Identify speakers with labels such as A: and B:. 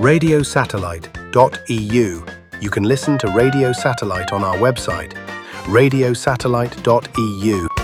A: radiosatellite.eu. You can listen to Radio Satellite on our website, radiosatellite.eu.